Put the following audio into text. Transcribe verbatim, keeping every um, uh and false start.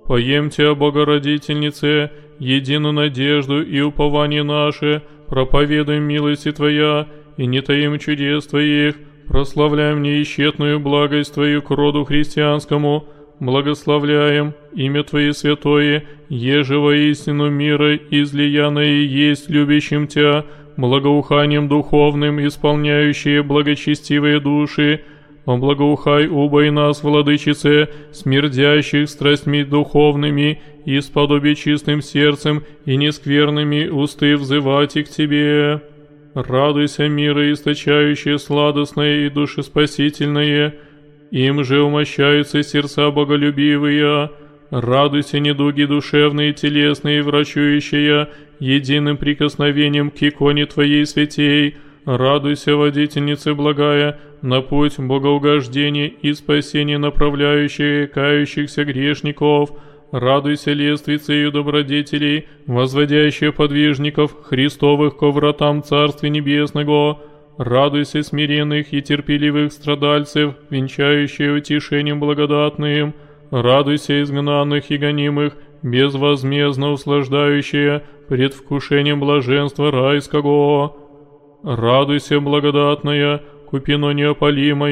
поем Тебя, Богородительнице, единую надежду и упование наше, проповедуем милости Твоя, и не таим чудес Твоих, прославляем неисчетную благость Твою к роду христианскому, благословляем имя Твое святое, еже воистину мира излиянное есть любящим Тя, благоуханием духовным исполняющие благочестивые души. Облагоухай убой нас, владычице, смердящих страстьми духовными, и сподоби чистым сердцем и нескверными усты взывать и к Тебе. Радуйся, мира источающее сладостное и душеспасительное, им же умощаются сердца боголюбивые. Радуйся, недуги душевные и телесные, врачующие единым прикосновением к иконе Твоей святей. Радуйся, водительнице благая, на путь богоугождения и спасения направляющая кающихся грешников. Радуйся, лествицею добродетелей, возводящая подвижников Христовых ко вратам Царствия Небесного. Радуйся, смиренных и терпеливых страдальцев, венчающая утешением благодатным. Радуйся, изгнанных и гонимых, безвозмездно услаждающая предвкушением блаженства райского. Радуйся, благодатная, купино неопалимое,